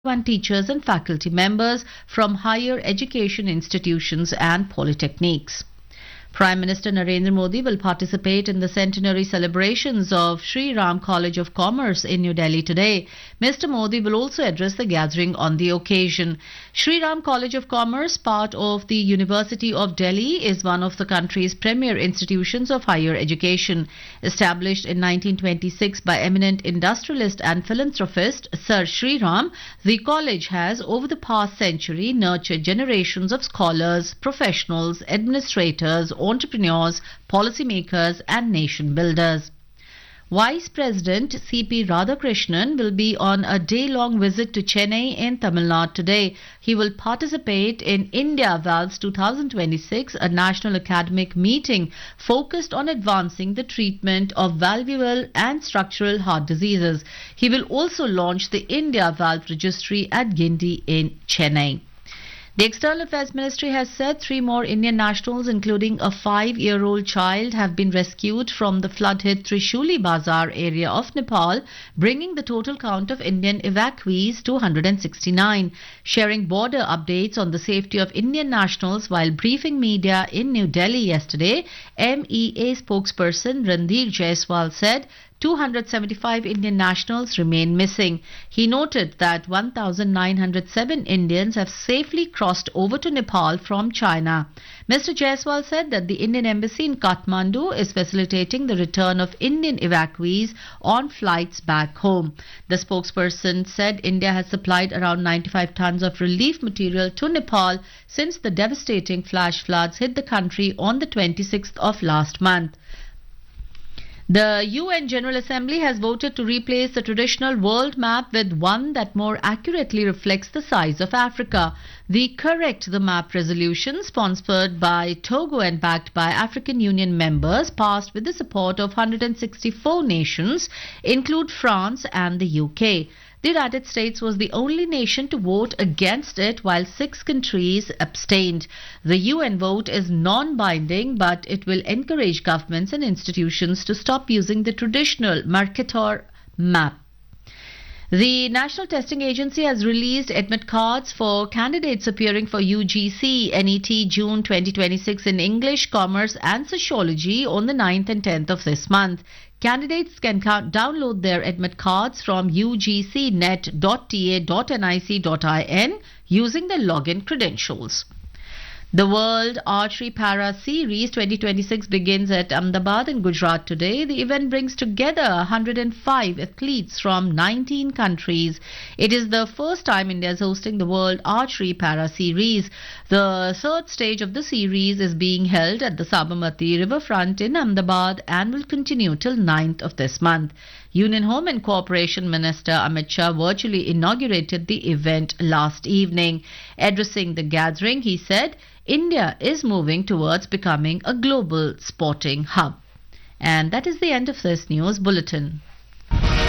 1 teachers and faculty members from higher education institutions and polytechnics. Prime Minister Narendra Modi will participate in the centenary celebrations of Sri Ram College of Commerce in New Delhi today. Mr. Modi will also address the gathering on the occasion. Sri Ram College of Commerce, part of the University of Delhi, is one of the country's premier institutions of higher education. Established in 1926 by eminent industrialist and philanthropist Sir Sri Ram, the college has, over the past century, nurtured generations of scholars, professionals, administrators, entrepreneurs, policymakers and nation builders. Vice President C.P. Radhakrishnan will be on a day-long visit to Chennai in Tamil Nadu today. He will participate in India Valves 2026, a national academic meeting focused on advancing the treatment of valvular and structural heart diseases. He will also launch the India Valve Registry at Guindy in Chennai. The External Affairs Ministry has said 3 more Indian nationals, including a 5-year-old child, have been rescued from the flood-hit Trishuli Bazar area of Nepal, bringing the total count of Indian evacuees to 169. Sharing border updates on the safety of Indian nationals while briefing media in New Delhi yesterday, MEA spokesperson Randhir Jaiswal said 275 Indian nationals remain missing. He noted that 1,907 Indians have safely crossed over to Nepal from China. Mr. Jaiswal said that the Indian Embassy in Kathmandu is facilitating the return of Indian evacuees on flights back home. The spokesperson said India has supplied around 95 tons of relief material to Nepal since the devastating flash floods hit the country on the 26th of last month. The UN General Assembly has voted to replace the traditional world map with one that more accurately reflects the size of Africa. The Correct the Map resolution, sponsored by Togo and backed by African Union members, passed with the support of 164 nations, include France and the UK. The United States was the only nation to vote against it, while 6 countries abstained. The UN vote is non-binding, but it will encourage governments and institutions to stop using the traditional Mercator map. The National Testing Agency has released admit cards for candidates appearing for UGC NET June 2026 in English, Commerce and Sociology on the 9th and 10th of this month. Candidates can download their admit cards from ugcnet.ta.nic.in using their login credentials. The World Archery Para Series 2026 begins at Ahmedabad in Gujarat today. The event brings together 105 athletes from 19 countries. It is the first time India is hosting the World Archery Para Series. The third stage of the series is being held at the Sabarmati riverfront in Ahmedabad and will continue till 9th of this month. Union Home and Cooperation Minister Amit Shah virtually inaugurated the event last evening. Addressing the gathering, he said, India is moving towards becoming a global sporting hub. And that is the end of this news bulletin.